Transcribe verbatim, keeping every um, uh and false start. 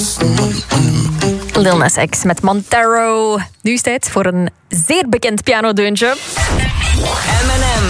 Lil Nas X met Montero. Nu is het tijd voor een zeer bekend pianodeuntje. M en M